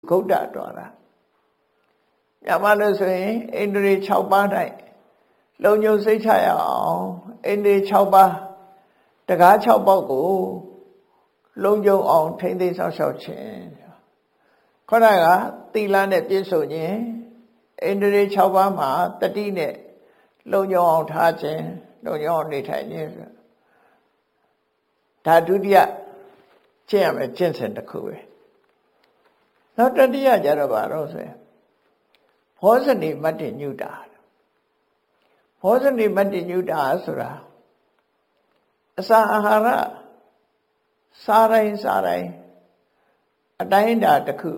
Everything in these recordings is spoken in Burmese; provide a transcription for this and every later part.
ဂုဋ္ဌတော်တာညမလို့ဆိုရင်အိန္ဒြေ6ပါး၌လုံညုံစိတ်ချရအောင်အိန္ဒြေ6ပါးတကား6ပေါက်ကိုလုံညုံအောင်ထိမ့်သိမ်းဆောက်ရှောက်ခြင်းခေါင်းကသီလနဲ့ပြည့်စုံခြင်းအိန္ဒြေ6ပါးမှာတတိနဲ့လုံညုံအောင်ထားခြင်းလုံညုံအောင်နေထိုင်ခြင်းဒါဒုတိယကျင့်ရမယ်ကျင့်စဉ်တစ်ခုပဲနောက်တတိယကြတော့ဘာလို့ဆိုရင်ဘောဇနိမတ္တိညုတာဘောဇနိမတ္တိညုတာဆိုတာအစာအာဟာရစားတိုင်းအတိုင်းအတာတစ်ခု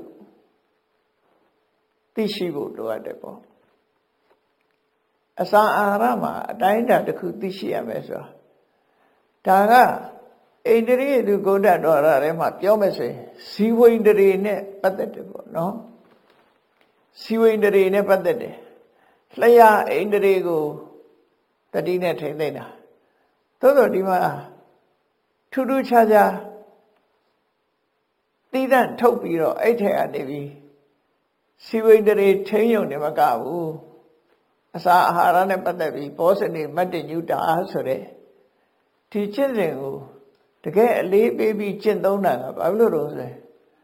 သိရှိဖို့လိုအပ်တယ်ပေါ့အစာအာဟာရမှာအတိုင်းအတာတစ်ခုသိရှိရမယ်ဆိုတာဒါကအိန္ဒြေသူဂုဋ္ဌတော်ရထဲမှာပြောမယ်ဆိုရင်ဇီဝိန္ဒြေနဲ့ပတ်သက်တယ်ပေါ့နော်ဇီဝိန္ဒြေနဲ့ပတ်သက်တယ်လျှာအိန္ဒြေကိုတတိနဲ့ထိမ့်သိမ့်တာသို့သော်ဒီမှာထူးထူးခြားခြားသီးသန့်ထုတ်ပြီးတော့အဲ့ထက်ကနေပြီးဇီဝိန္ဒြေထိမ့်ယုံနေမကဘူးအစာအာဟာရနဲ့ပတ်သက်ပြီးဘောဇနိမတ္တိညုတာဆိုတဲ့ဒီကျင့်စဉ်ကိုတကယ်အလေးပေးပြီးကျင့်သုံးတာကဘာလို့လို့ဆိုလဲ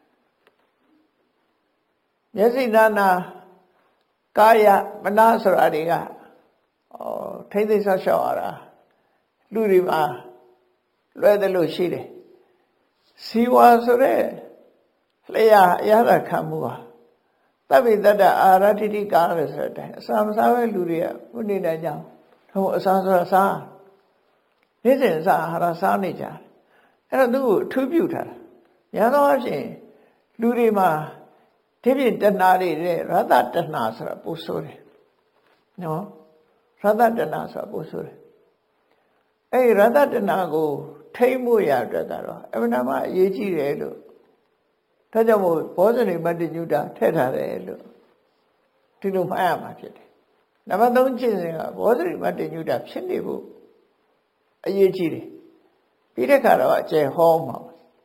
မျက်စိနာနာကာယမနာဆိုတာတွေကထိမ့်သိမ်းဆောက်ရှောက်ရတာလူတွေမှာလွယ်တယ်လို့ရှိတယ်ဇီဝဆိုတဲ့လျှာအရသာခံမှုဟာသဗ္ဗေတ္တအာရတိတိကာလို့ဆိုတဲ့အစာမစားပဲလူတွေကဘုနေနိုင်ကြအောင်ဟိုအစာဆိုတာစားနေ့စဉ်အစာအာဟာရစားနေကြတယ်အဲ့တော့သူ့ကိုအထူးပြုထားတာညာသောအဖြစ်လူတွေမှာဒီပြင်တဏှာတွေတဲ့ရတ္တတဏှာဆိုတာပို့ဆိုးတယ်နော်ရတ္တတဏှာဆိုတာပို့ဆိုးတယ်အဲ့ဒီရတ္တတဏှာကိုထိမ့်မှုရအတွက်ကတော့အမှန်တမ်းအရေးကြီးတယ်လို့ဒါကြောင့်မို့ဘောဇနိမတ္တိညုတာထည့်ထားတယ်လို့ဒီလိုမှတ်ရမှာဖြစ်တယ်နံပါတ်3ကျင့်စဉ်ကဘောဇနိမတ္တိညုတာဖြစ်နေဖို့အရေးကြီးတယ်ပြီးတဲ့ခါတော့အကျယ်ဟောမှာ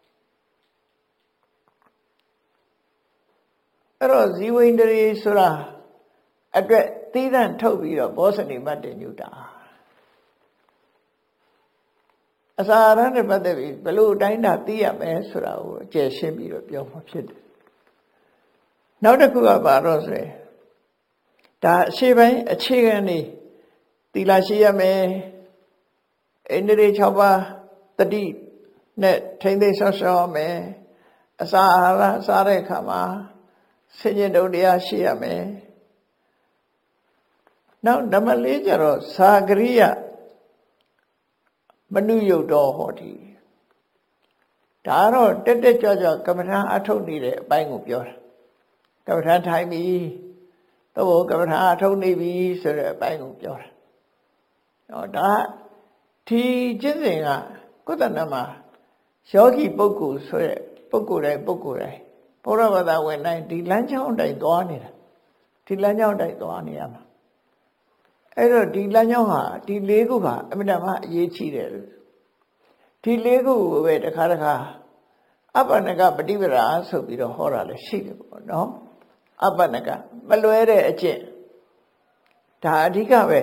အဲ့တော့ဇီဝိန္ဒြေဆိုတာအတွက်သီးသန့်ထုတ်ပြီးတော့ဘောဇနိမတ္တိညုတာအစာအာဟာရနဲ့ပတ်သက်ပြီးဘယ်လိုအတိုင်းတာသိရမယ်ဆိုတာကိုအကျယ်ရှင်းပြီးတော့ပြောမှာဖြစ်တယ်နောက်တစ်ခုကဘာလို့ဆိုရင်ဒါအရှိပိုင်းအခြေခံနေသီလရှိရမယ်အိန္ဒြေ6ပါးတတိနဲ့ထိမ့်သိမ်းဆောက်ရှောက်ရမယ်အစာအာဟာရစားတဲ့အခါမှာဆင်ញင်တုံတရားရှိရမယ်နောက်နံပါတ်4ကျတော့သာဂရိယမနုယုတ်တော်ဟောတိဒါတော့တက်ကြွကမ္မထာအထုတ်နေတဲ့အပိုင်းကိုပြောတာကမ္မထာထိုင်ပြီတော့ကမ္မထာအထုတ်နေပြီဆိုတဲ့အပိုင်းကိုပြောတာဟောဒါဒီကျင့်စဉ်ကကုသနာမှာယောဂီပုဂ္ဂိုလ်ဆိုတဲ့ပုဂ္ဂိုလ်တိုင်းဘုရားဘာသာဝင်တိုင်းဒီလမ်းကြောင်းတိုင်းသွားနေတာဒီလမ်းကြောင်းတိုင်းသွားနေရမှာအဲ့တော့ဒီလမ်းကြောင်းဟာဒီ၄ခုဟာအမှန်တမ်းအရေးကြီးတယ်လို့ဒီ၄ခုကိုပဲတစ်ခါအပ္ပနကပฏิပဒါဆိုပြီးတော့ဟောတာလည်းရှိတယ်ပေါ့နော်အပ္ပနကမလွဲတဲ့အကျင့်ဒါအဓိကပဲ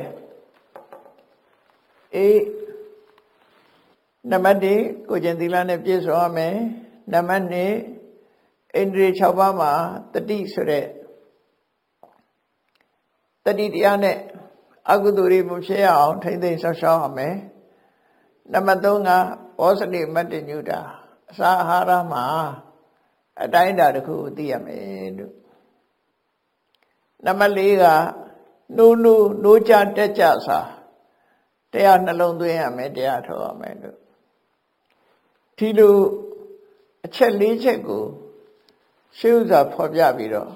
နံပါတ်1ကိုကျင့်သီလနဲ့ပြည့်စုံရမယ်နံပါတ်2အိန္ဒြေ6ပါးမှာတတိဆိုတဲ့တတိတရားနဲ့အကုသိုလ်တွေမဖြစ်အောင်ထိမ့်သိမ်းဆောက်ရှောက်ရမယ်နံပါတ်3ကဘောဇနိမတ္တိညုတာအစာအာဟာရမှာအတိုင်းအတာတစ်ခုကိုသိရမယ်လို့နံပါတ်4ကနိုးကြတက်ကြစာတရားနှလုံးသွင်းရမယ်တရားထုတ်ရမယ်လို့ဒီလိုအချက်၄ချက်ကိုရှင်းဥစွာဖော်ပြပြီးတော့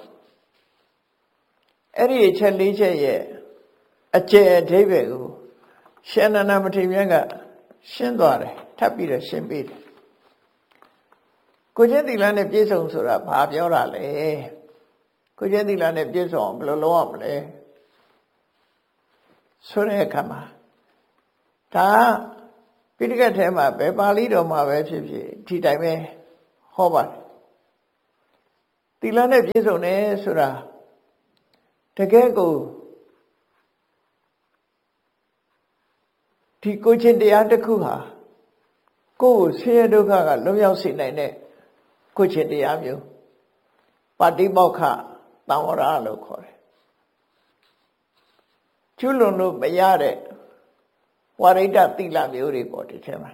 အဲ့ဒီအချက်၄ချက်ရဲ့အကျယ်အဓိပ္ပာယ်ကိုရှင်နန္ဒမထေရမြတ်ကရှင်းသွားတယ်ထပ်ပြီးတော့ရှင်းပေးတယ်ကိုကျင့်သီလနဲ့ပြည့်စုံဆိုတာဘာပြောတာလဲကိုကျင့်သီလနဲ့ပြည့်စုံအောင်ဘယ်လိုလုပ်ရမလဲဆိုတဲ့အခါမှာဒါပိဋကတ်ထဲမှာဘယ်ပါဠိတော်မှာပဲဖြစ်ဖြစ်ဒီတိုင်းပဲဟောပါတယ်သီလနဲ့ပြည့်စုံတယ်ဆိုတာတကယ်ကိုဒီကိုချင်းတရားတစ်ခုဟာကိုယ်ဆင်းရဲဒုက္ခကလွတ်မြောက်စေနိုင်တဲ့ကိုချင်းတရားမျိုးပါတိမောက္ခသံဝရလို့ခေါ်တယ်ကျွလွန်လို့မရတဲ့ဝရိဒသီလမျိုးတွေပေါ့ဒီထဲမှာ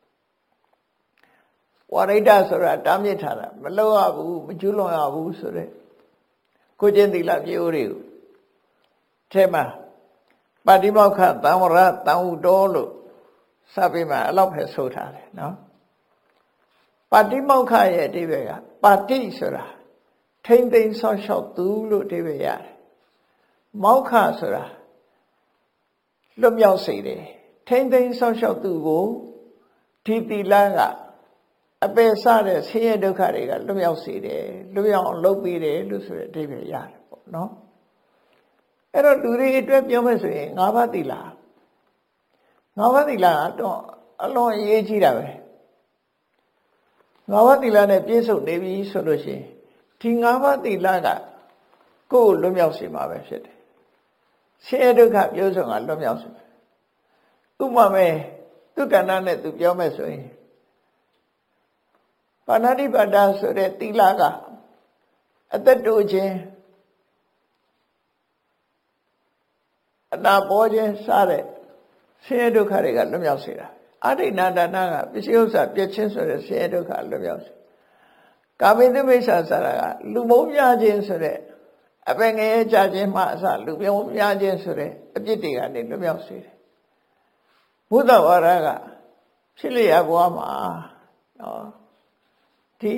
ဝရိဒဆိုတာတားမြစ်ထားတာမလုပ်ရဘူးမကျွလွန်ရဘူးဆိုတဲ့ကိုချင်းသီလမျိုးတွေကိုထဲမှာပါတိမောက္ခသံဝရသံဥတော်လို့စပြီးမှအဲ့လောက်ပဲဆိုထားတယ်နော်ပါတိမောက္ခရဲ့အဓိပ္ပာယ်ကပါတိဆိုတာထိမ့်သိမ်းဆောက်ရှောက်သူလို့အဓိပ္ပာယ်ရတယ်မောက္ခဆိုတာလွတ်မြောက်စေတယ်ထိမ့်သိမ်းဆောက်ရှောက်သူကိုဒီသီလကအပယ်စတဲ့ဆင်းရဲဒုက္ခတွေကလွတ်မြောက်စေတယ်လွတ်မြောက်အောင်လုပ်ပေးတယ်လို့ဆိုတဲ့အဓိပ္ပာယ်ရတယ်ပေါ့နော်အဲ့တော့လူတွေအတွက်ပြောမယ်ဆိုရင်၅ပါးသီလ၅ပါးသီလကတော့အလွန်အရေးကြီးတာပဲ၅ပါးသီလနဲ့ပြည့်စုံနေပြီဆိုလို့ရှိရင်ဒီ၅ပါးသီလကကိုယ်လွတ်မြောက်စေမှာပဲဖြစ်တယ်ဆင်းရဲဒုက္ခပြည့်စုံကလွတ်မြောက်စေတယ်ဥပမာမဲ့သူကဏ္ဍနဲ့သူပြောမယ်ဆိုရင်ပါဏာတိပါဒဆိုတဲ့သီလကအသက်တိုးခြင်းအနာပေါ်ခြင်းစတဲ့ဆင်းရဲဒုက္ခတွေကလွတ်မြောက်စေတာအဋိဏဒါနကပစ္စည်းဥစ္စာပြည့်ချင်းဆိုတဲ့ဆင်းရဲဒုက္ခလွတ်မြောက်စေကာမိတ္တမိစ္ဆာစရာကလူမုန်းများခြင်းဆိုတဲ့အပင်ငရဲကြခြင်းမှအစလူမုန်းများခြင်းဆိုတဲ့အပြစ်တွေကနေလွတ်မြောက်စေတယ်ဘုဒ္ဓဝါဒကဖြစ်လျက်ဘဝမှာနော်ဒီ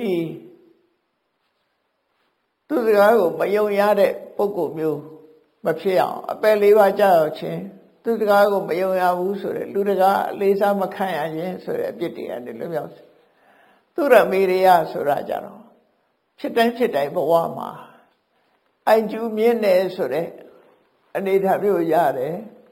သူစကားကိုမယုံရတဲ့ပုဂ္ဂိုလ်မျိုးမဖြစ်အောင်အပယ်လေးပါးကြောက်ခြင်းသူစကားကိုမယုံရဘူးဆိုတဲ့လူတကာအလေးစားမခံရခြင်းဆိုတဲ့အပြစ်တွေကနေလွတ်မြောက်စေသူရမေရိယဆိုတာကြတော့ဖြစ်တိုင်းဖြစ်တိုင်းဘဝမှာအိုင်ကျူးမြင့်နေဆိုတဲ့အနေထားမျိုးရတယ်